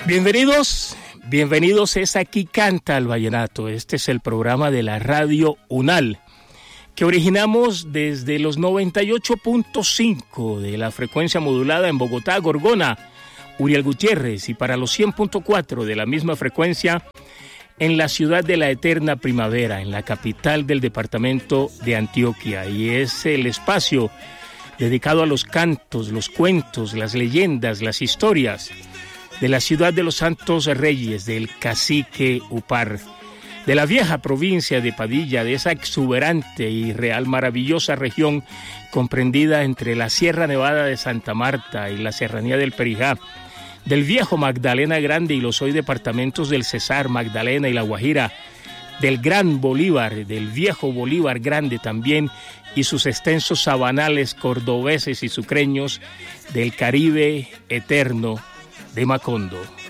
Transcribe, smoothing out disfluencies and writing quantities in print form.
Bienvenidos es Aquí Canta el Vallenato. Este es el programa de la Radio UNAL, que originamos desde los 98.5 de la frecuencia modulada en Bogotá, Gorgona, Uriel Gutiérrez, y para los 100.4 de la misma frecuencia en la ciudad de la eterna primavera, en la capital del departamento de Antioquia. Y es el espacio dedicado a los cantos, los cuentos, las leyendas, las historias de la ciudad de los Santos Reyes, del Cacique Upar, de la vieja provincia de Padilla, de esa exuberante y real maravillosa región comprendida entre la Sierra Nevada de Santa Marta y la Serranía del Perijá, del viejo Magdalena Grande y los hoy departamentos del Cesar, Magdalena y La Guajira, del Gran Bolívar, del viejo Bolívar Grande también, y sus extensos sabanales cordobeses y sucreños, del Caribe eterno de Macondo.